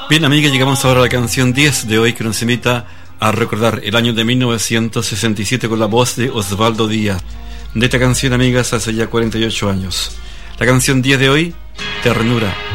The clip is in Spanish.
Bien, amiga, llegamos ahora a la canción 10 de hoy, que nos invita a recordar el año de 1967 con la voz de Osvaldo Díaz. De esta canción, amigas, hace ya 48 años. La canción 10 de hoy, Ternura.